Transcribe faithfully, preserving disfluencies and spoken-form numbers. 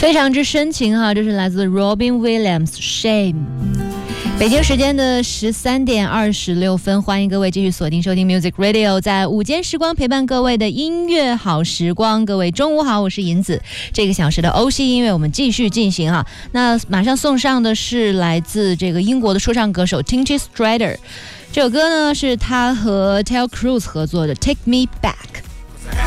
非常之深情哈，这是来自 Robin Williams Shame。北京时间的十三点二十六分，欢迎各位继续锁定收听 Music Radio， 在午间时光陪伴各位的音乐好时光。各位中午好，我是银子。这个小时的欧系音乐我们继续进行哈。那马上送上的是来自这个英国的说唱歌手 Tinchy Stryder， 这首歌呢是他和 Tel Cruz 合作的 Take Me Back。